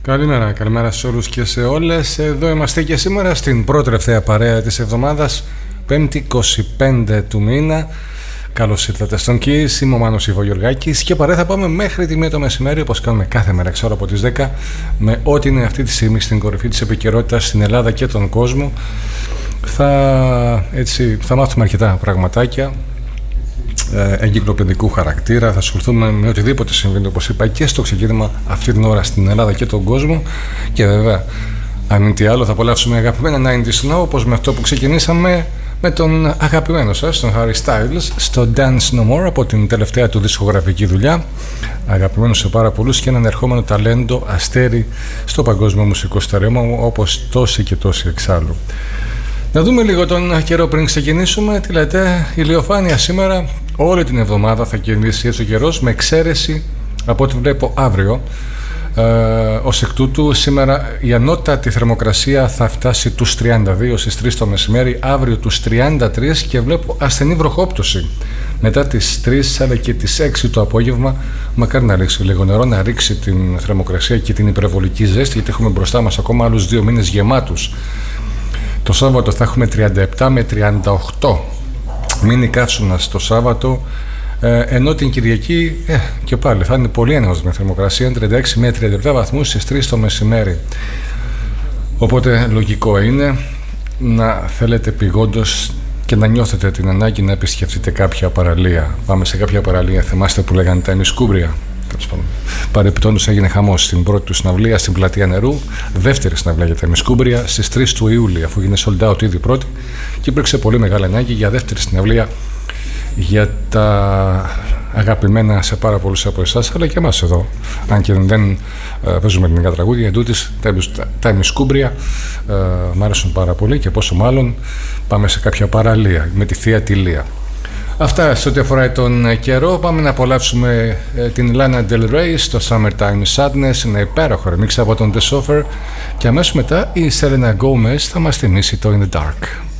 Καλημέρα σε όλους και σε όλες. Εδώ είμαστε και σήμερα στην πρώτη τελευταία παρέα της εβδομάδας, 5η 25 του μήνα. Καλώς ήρθατε στον Kiss, είμαι ο Μάνος Ιβογιοργάκης και παρέα θα πάμε μέχρι τη 1 το μεσημέρι, όπως κάνουμε κάθε μέρα ξέρω από τις 10, με ό,τι είναι αυτή τη στιγμή στην κορυφή της επικαιρότητας στην Ελλάδα και τον κόσμο. Θα μάθουμε αρκετά πραγματάκια εγκυκλοπαιδικού χαρακτήρα. Θα ασχοληθούμε με οτιδήποτε συμβαίνει, όπως είπα, και στο ξεκίνημα αυτή την ώρα στην Ελλάδα και τον κόσμο. Και βέβαια, αν μη τι άλλο, θα απολαύσουμε αγαπημένα 90's Snow, όπως με αυτό που ξεκινήσαμε με τον αγαπημένο σας, τον Harry Styles, στο Dance No More, από την τελευταία του δισκογραφική δουλειά. Αγαπημένο σε πάρα πολλούς και έναν ερχόμενο ταλέντο, αστέρι στο παγκόσμιο μουσικό στερέωμα, όπως τόσοι και τόσοι εξάλλου. Να δούμε λίγο τον καιρό πριν ξεκινήσουμε. Τι λέτε, ηλιοφάνεια σήμερα, όλη την εβδομάδα θα κινήσει έτσι ο καιρός, με εξαίρεση από ό,τι βλέπω αύριο. Ως εκ τούτου, σήμερα η ανώτατη θερμοκρασία θα φτάσει τους 32 στις 3 το μεσημέρι, αύριο τους 33 και βλέπω ασθενή βροχόπτωση μετά τις 3 αλλά και τις 6 το απόγευμα. Μακάρι να ρίξει λίγο νερό, να ρίξει την θερμοκρασία και την υπερβολική ζέστη, γιατί έχουμε μπροστά μας ακόμα άλλους 2 μήνες γεμάτους. Το Σάββατο θα έχουμε 37 με 38 μίνι καύσωνας το Σάββατο, ενώ την Κυριακή και πάλι θα είναι πολύ έναυσμη με θερμοκρασία, 36 με 37 βαθμούς στις 3 το μεσημέρι. Οπότε λογικό είναι να θέλετε πηγόντως και να νιώθετε την ανάγκη να επισκεφτείτε κάποια παραλία. Πάμε σε κάποια παραλία, θυμάστε που λέγανε τα ημισκούμπρια. Παρεπιπτόντως έγινε χαμός στην πρώτη του συναυλία στην Πλατεία Νερού, δεύτερη συναυλία για τα ημισκούμπρια στις 3 του Ιούλη, αφού έγινε sold out ήδη πρώτη, και υπήρξε πολύ μεγάλη ανάγκη για δεύτερη συναυλία για τα αγαπημένα σε πάρα πολλούς από εσάς, αλλά και εμάς εδώ, αν και δεν παίζουμε ελληνικά τραγούδια, εντούτοις τα ημισκούμπρια μ' άρεσουν πάρα πολύ, και πόσο μάλλον πάμε σε κάποια παραλία με τη Θεία Τηλία. Αυτά σε ό,τι αφορά τον καιρό. Πάμε να απολαύσουμε την Lana Del Rey στο Summertime Sadness, ένα υπέροχο remix από τον The Sofer, και αμέσως μετά η Selena Gomez θα μας θυμίσει το In The Dark.